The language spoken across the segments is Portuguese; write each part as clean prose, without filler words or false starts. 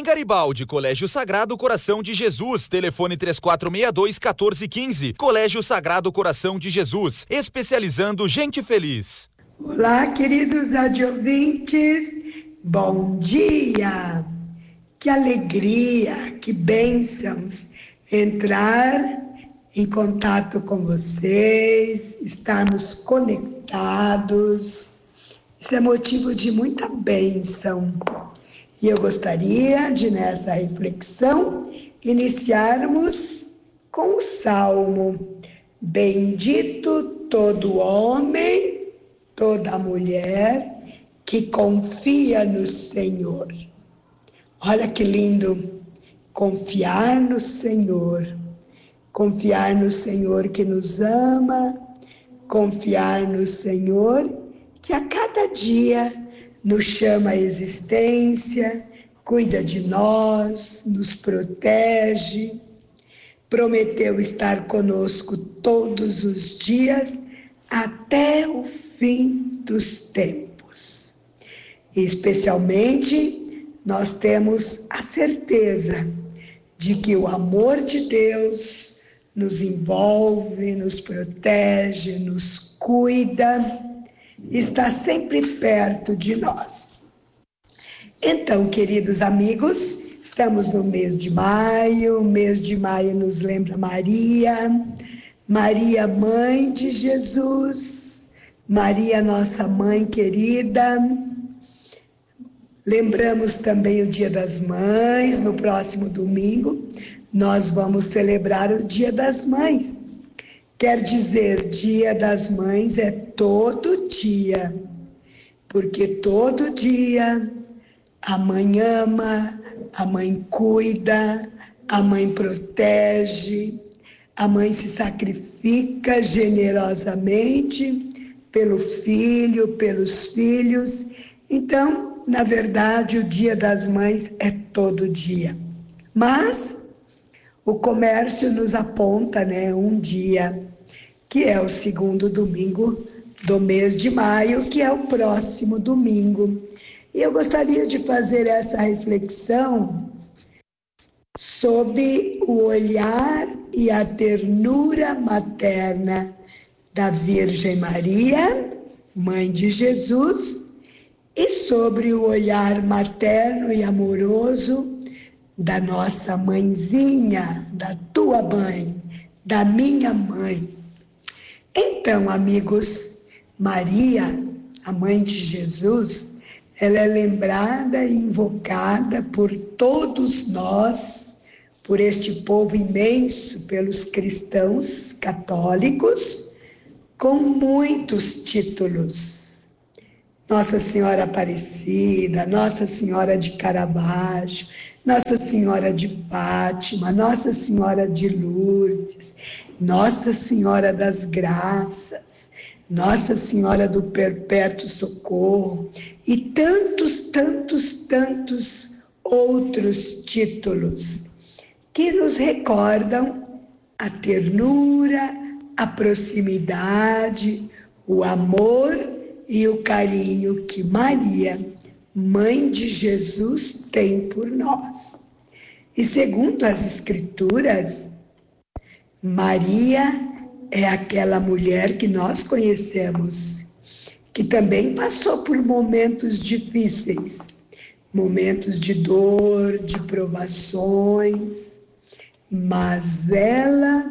Garibaldi, Colégio Sagrado Coração de Jesus, telefone 3462-1415. Colégio Sagrado Coração de Jesus, especializando gente feliz. Olá, queridos radiovintes, bom dia! Que alegria, que bênçãos entrar em contato com vocês, estarmos conectados. Isso é motivo de muita bênção. E eu gostaria de, nessa reflexão, iniciarmos com o Salmo: Bendito todo homem, toda mulher que confia no Senhor. Olha que lindo, confiar no Senhor que nos ama, confiar no Senhor que a cada dia nos chama à existência, cuida de nós, nos protege, prometeu estar conosco todos os dias até o fim dos tempos. E especialmente nós temos a certeza de que o amor de Deus nos envolve, nos protege, nos cuida, está sempre perto de nós. Então, queridos amigos, estamos no mês de maio. O mês de maio nos lembra Maria, mãe de Jesus, Maria, nossa mãe querida. Lembramos também o Dia das Mães. No próximo domingo nós vamos celebrar o Dia das Mães. Quer dizer, Dia das Mães é todo dia, porque todo dia a mãe ama, a mãe cuida, a mãe protege, a mãe se sacrifica generosamente pelo filho, pelos filhos. Então, na verdade, o Dia das Mães é todo dia. Mas o comércio nos aponta, um dia, que é o segundo domingo do mês de maio, que é o próximo domingo. E eu gostaria de fazer essa reflexão sobre o olhar e a ternura materna da Virgem Maria, mãe de Jesus, e sobre o olhar materno e amoroso da nossa mãezinha, da tua mãe, da minha mãe. Então, amigos, Maria, a mãe de Jesus, ela é lembrada e invocada por todos nós, por este povo imenso, pelos cristãos católicos, com muitos títulos. Nossa Senhora Aparecida, Nossa Senhora de Caravaggio, Nossa Senhora de Fátima, Nossa Senhora de Lourdes, Nossa Senhora das Graças, Nossa Senhora do Perpétuo Socorro e tantos outros títulos que nos recordam a ternura, a proximidade, o amor e o carinho que Maria, mãe de Jesus, tem por nós. E segundo as Escrituras, Maria é aquela mulher que nós conhecemos, que também passou por momentos difíceis, momentos de dor, de provações, mas ela,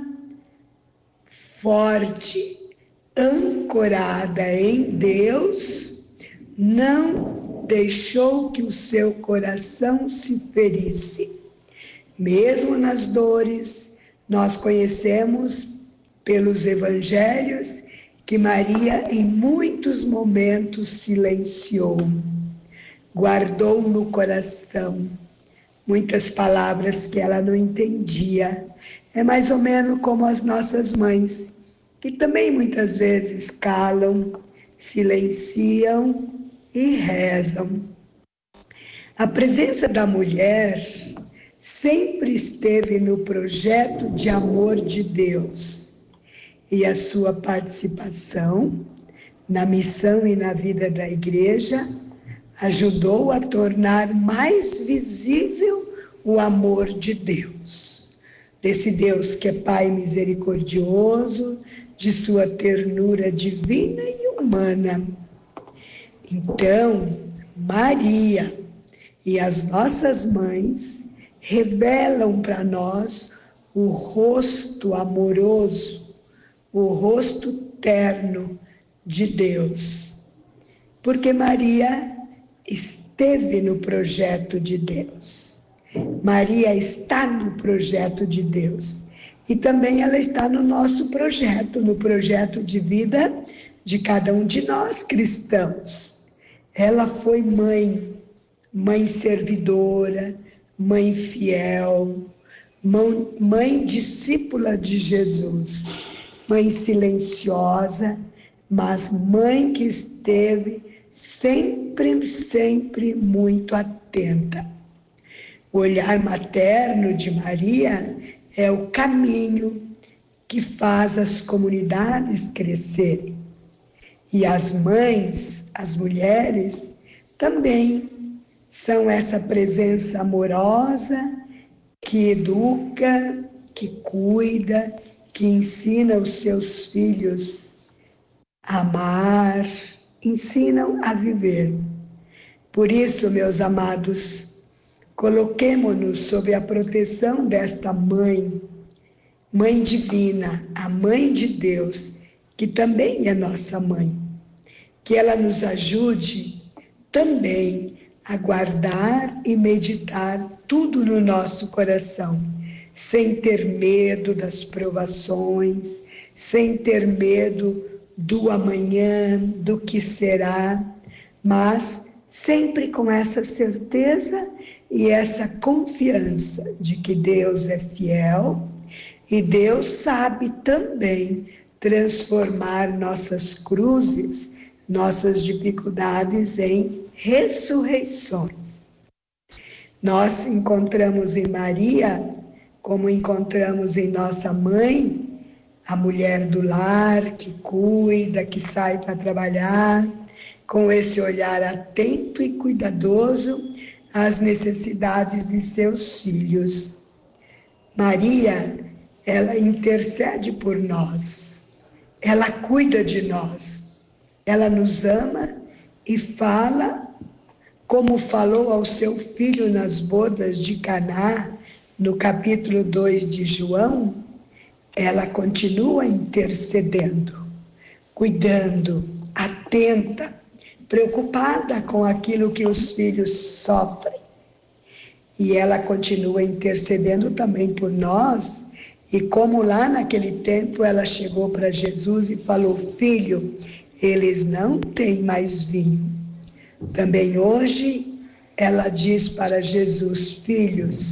forte, ancorada em Deus, não deixou que o seu coração se ferisse. Mesmo nas dores, nós conhecemos pelos evangelhos que Maria em muitos momentos silenciou, guardou no coração muitas palavras que ela não entendia. É mais ou menos como as nossas mães, que também muitas vezes calam, silenciam e rezam. A presença da mulher sempre esteve no projeto de amor de Deus, e a sua participação na missão e na vida da igreja ajudou a tornar mais visível o amor de Deus, desse Deus que é Pai misericordioso, de sua ternura divina e humana. Então, Maria e as nossas mães revelam para nós o rosto amoroso, o rosto terno de Deus. Porque Maria esteve no projeto de Deus. Maria está no projeto de Deus. E também ela está no nosso projeto, no projeto de vida de cada um de nós cristãos. Ela foi mãe servidora, mãe fiel, mãe discípula de Jesus, mãe silenciosa, mas mãe que esteve sempre muito atenta. O olhar materno de Maria é o caminho que faz as comunidades crescerem. E as mães, as mulheres, também são essa presença amorosa que educa, que cuida, que ensina os seus filhos a amar, ensinam a viver. Por isso, meus amados, coloquemo-nos sob a proteção desta mãe divina, a mãe de Deus, que também é nossa mãe. Que ela nos ajude também a guardar e meditar tudo no nosso coração, sem ter medo das provações, sem ter medo do amanhã, do que será, mas sempre com essa certeza e essa confiança de que Deus é fiel e Deus sabe também transformar nossas cruzes, nossas dificuldades em ressurreições. Nós encontramos em Maria, como encontramos em nossa mãe, a mulher do lar que cuida, que sai para trabalhar, com esse olhar atento e cuidadoso às necessidades de seus filhos. Maria, ela intercede por nós, ela cuida de nós, ela nos ama e fala, como falou ao seu filho nas bodas de Caná, no capítulo 2 de João, ela continua intercedendo, cuidando, atenta, preocupada com aquilo que os filhos sofrem. E ela continua intercedendo também por nós. E como lá naquele tempo ela chegou para Jesus e falou: filho, eles não têm mais vinho. Também hoje ela diz para Jesus: filhos,